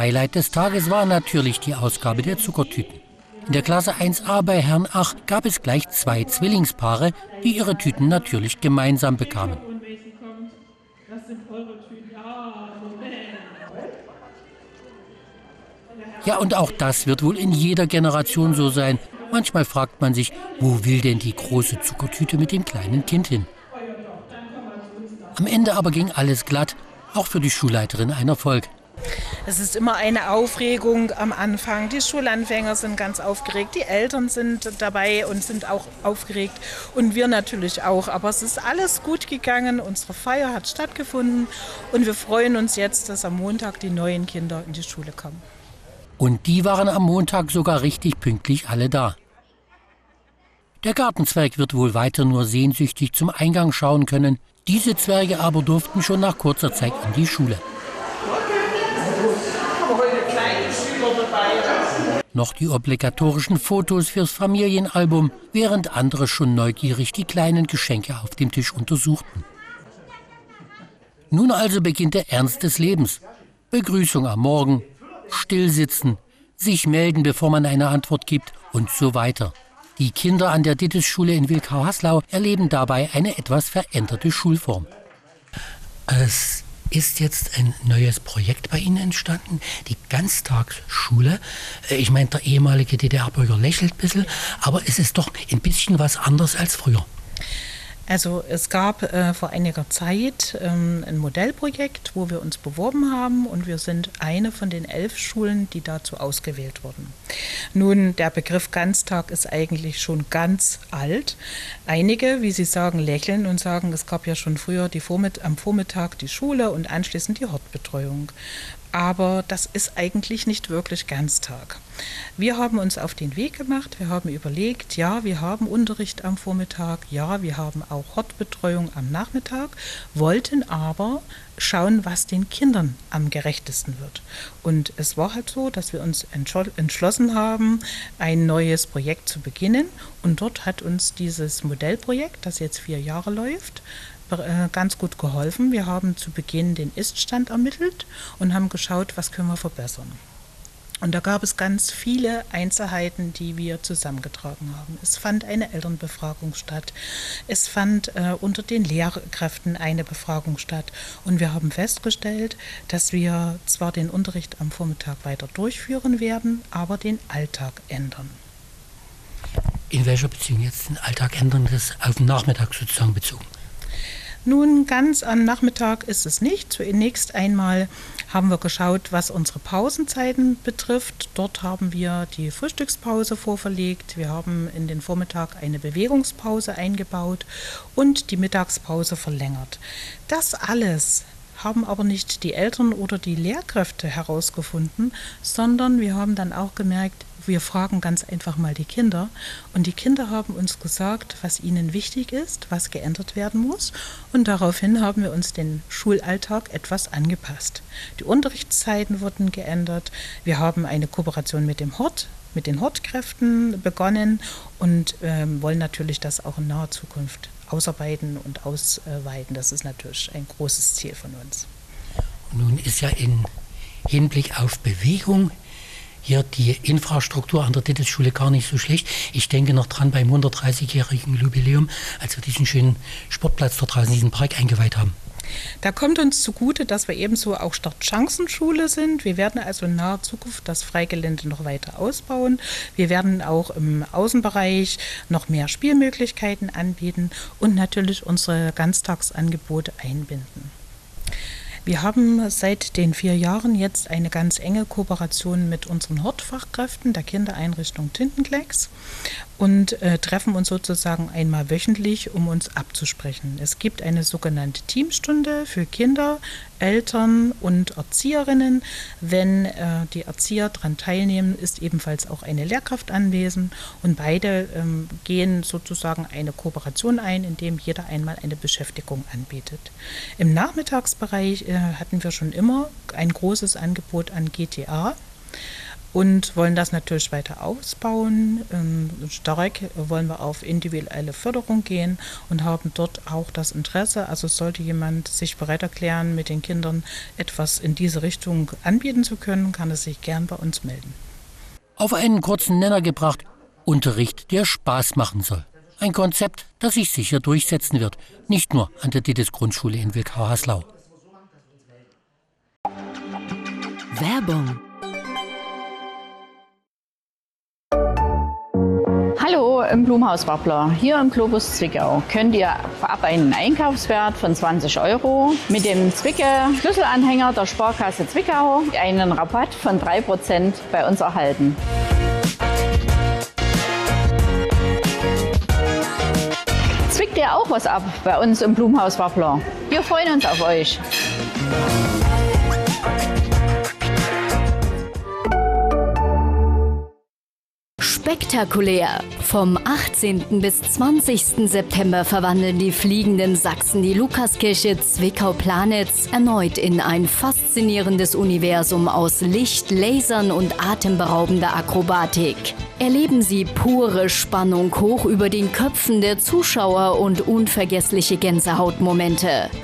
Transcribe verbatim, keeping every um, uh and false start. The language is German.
Highlight des Tages war natürlich die Ausgabe der Zuckertüten. In der Klasse eins a bei Herrn Ach gab es gleich zwei Zwillingspaare, die ihre Tüten natürlich gemeinsam bekamen. Ja, und auch das wird wohl in jeder Generation so sein. Manchmal fragt man sich, wo will denn die große Zuckertüte mit dem kleinen Kind hin? Am Ende aber ging alles glatt, auch für die Schulleiterin ein Erfolg. Es ist immer eine Aufregung am Anfang. Die Schulanfänger sind ganz aufgeregt, die Eltern sind dabei und sind auch aufgeregt und wir natürlich auch. Aber es ist alles gut gegangen, unsere Feier hat stattgefunden und wir freuen uns jetzt, dass am Montag die neuen Kinder in die Schule kommen. Und die waren am Montag sogar richtig pünktlich alle da. Der Gartenzwerg wird wohl weiter nur sehnsüchtig zum Eingang schauen können. Diese Zwerge aber durften schon nach kurzer Zeit in die Schule. Noch die obligatorischen Fotos fürs Familienalbum, während andere schon neugierig die kleinen Geschenke auf dem Tisch untersuchten. Nun also beginnt der Ernst des Lebens. Begrüßung am Morgen, stillsitzen, sich melden, bevor man eine Antwort gibt und so weiter. Die Kinder an der Dittes-Schule in Wilkau-Haslau erleben dabei eine etwas veränderte Schulform. Es ist jetzt ein neues Projekt bei Ihnen entstanden, die Ganztagsschule. Ich meine, der ehemalige D D R-Bürger lächelt ein bisschen, aber es ist doch ein bisschen was anderes als früher. Also es gab äh, vor einiger Zeit ähm, ein Modellprojekt, wo wir uns beworben haben und wir sind eine von den elf Schulen, die dazu ausgewählt wurden. Nun, der Begriff Ganztag ist eigentlich schon ganz alt. Einige, wie Sie sagen, lächeln und sagen, es gab ja schon früher die Vormitt- am Vormittag die Schule und anschließend die Hortbetreuung. Aber das ist eigentlich nicht wirklich Ganztag. Wir haben uns auf den Weg gemacht, wir haben überlegt, ja, wir haben Unterricht am Vormittag, ja, wir haben auch Hortbetreuung am Nachmittag, wollten aber schauen, was den Kindern am gerechtesten wird. Und es war halt so, dass wir uns entschlossen haben, ein neues Projekt zu beginnen. Und dort hat uns dieses Modellprojekt, das jetzt vier Jahre läuft, ganz gut geholfen. Wir haben zu Beginn den Ist-Stand ermittelt und haben geschaut, was können wir verbessern. Und da gab es ganz viele Einzelheiten, die wir zusammengetragen haben. Es fand eine Elternbefragung statt. Es fand äh, unter den Lehrkräften eine Befragung statt. Und wir haben festgestellt, dass wir zwar den Unterricht am Vormittag weiter durchführen werden, aber den Alltag ändern. In welcher Beziehung jetzt den Alltag ändern, das auf den Nachmittag sozusagen bezogen? Nun, ganz am Nachmittag ist es nicht. Zunächst einmal haben wir geschaut, was unsere Pausenzeiten betrifft. Dort haben wir die Frühstückspause vorverlegt. Wir haben in den Vormittag eine Bewegungspause eingebaut und die Mittagspause verlängert. Das alles haben aber nicht die Eltern oder die Lehrkräfte herausgefunden, sondern wir haben dann auch gemerkt, wir fragen ganz einfach mal die Kinder und die Kinder haben uns gesagt, was ihnen wichtig ist, was geändert werden muss und daraufhin haben wir uns den Schulalltag etwas angepasst. Die Unterrichtszeiten wurden geändert, wir haben eine Kooperation mit dem Hort, mit den Hortkräften begonnen und ähm, wollen natürlich das auch in naher Zukunft ausarbeiten und ausweiten. Das ist natürlich ein großes Ziel von uns. Nun ist ja in Hinblick auf Bewegung hier die Infrastruktur an der Dittes-Schule gar nicht so schlecht. Ich denke noch dran beim hundertdreißigjährigen Jubiläum, als wir diesen schönen Sportplatz dort draußen, diesen Park eingeweiht haben. Da kommt uns zugute, dass wir ebenso auch Startchancenschule sind. Wir werden also in naher Zukunft das Freigelände noch weiter ausbauen. Wir werden auch im Außenbereich noch mehr Spielmöglichkeiten anbieten und natürlich unsere Ganztagsangebote einbinden. Wir haben seit den vier Jahren jetzt eine ganz enge Kooperation mit unseren Hortfachkräften der Kindereinrichtung Tintenklecks und äh, treffen uns sozusagen einmal wöchentlich, um uns abzusprechen. Es gibt eine sogenannte Teamstunde für Kinder, Eltern und Erzieherinnen. Wenn äh, die Erzieher daran teilnehmen, ist ebenfalls auch eine Lehrkraft anwesend und beide ähm, gehen sozusagen eine Kooperation ein, indem jeder einmal eine Beschäftigung anbietet. Im Nachmittagsbereich äh, hatten wir schon immer ein großes Angebot an G T A. und wollen das natürlich weiter ausbauen. Ähm, stark wollen wir auf individuelle Förderung gehen und haben dort auch das Interesse. Also sollte jemand sich bereit erklären, mit den Kindern etwas in diese Richtung anbieten zu können, kann er sich gern bei uns melden. Auf einen kurzen Nenner gebracht: Unterricht, der Spaß machen soll. Ein Konzept, das sich sicher durchsetzen wird, nicht nur an der Ditis-Grundschule in Wilkau-Haslau. Werbung. Hallo im Blumhaus Wappler. Hier im Globus Zwickau könnt ihr ab einen Einkaufswert von zwanzig Euro mit dem Zwicke-Schlüsselanhänger der Sparkasse Zwickau einen Rabatt von drei Prozent bei uns erhalten. Zwickt ihr auch was ab bei uns im Blumhaus Wappler? Wir freuen uns auf euch. Spektakulär! Vom achtzehnten bis zwanzigsten September verwandeln die fliegenden Sachsen die Lukaskirche Zwickau-Planitz erneut in ein faszinierendes Universum aus Licht, Lasern und atemberaubender Akrobatik. Erleben Sie pure Spannung hoch über den Köpfen der Zuschauer und unvergessliche Gänsehautmomente.